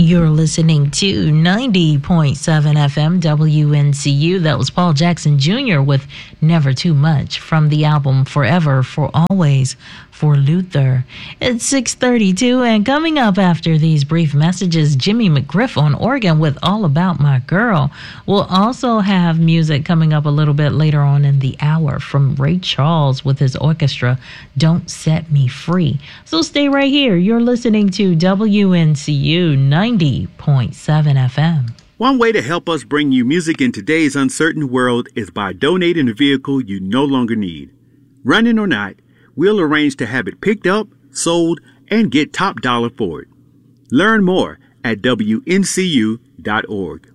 You're listening to 90.7 FM WNCU. That was Paul Jackson Jr. with Never Too Much from the album Forever for Always for Luther. It's 6:32, and coming up after these brief messages, Jimmy McGriff on organ with All About My Girl. We'll also have music coming up a little bit later on in the hour from Ray Charles with his orchestra, Don't Set Me Free. So stay right here. You're listening to WNCU 90.7 FM. One way to help us bring you music in today's uncertain world is by donating a vehicle you no longer need. Running or not, we'll arrange to have it picked up, sold, and get top dollar for it. Learn more at WNCU.org.